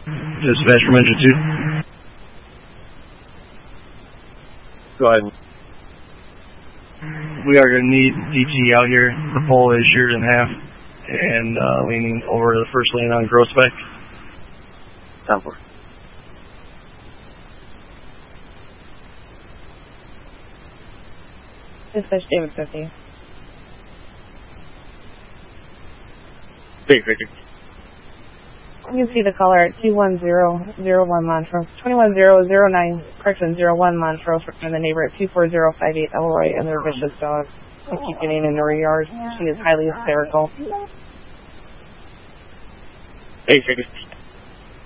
Dispatch from engine 2. Go ahead. We are going to need DT out here. The pole is sheared in half and leaning over the first lane on Groesbeck. Time for. Dispatch David 50. Big Victor. You can see the caller at 21001 Montrose, 21009, correction, 01 Montrose, and the neighbor at 24058 Elroy, and their vicious dog. They keep getting in their yard. She is highly hysterical. Big Victor.